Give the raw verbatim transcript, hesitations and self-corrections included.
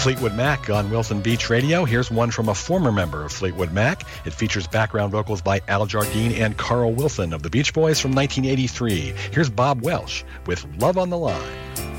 Fleetwood Mac on Wilson Beach Radio. Here's one from a former member of Fleetwood Mac. It features background vocals by Al Jardine and Carl Wilson of the Beach Boys from nineteen eighty-three. Here's Bob Welch with Love on the Line.